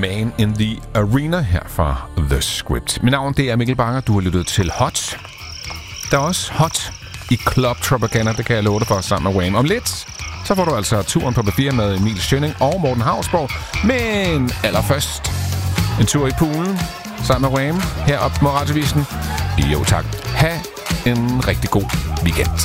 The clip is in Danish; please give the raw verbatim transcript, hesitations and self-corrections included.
Man in the Arena her fra The Script. Mit navn det er Mikkel Banger. Du har lyttet til Hot. Der er også Hot i Club Tropicana. Det kan jeg love dig for sammen med Wham. Om lidt, så får du altså turen på B fire med Emil Schønning og Morten Hausborg. Men allerførst en tur i poolen sammen med Wham heroppe på Radiovisen. Jo tak. Ha' en rigtig god weekend.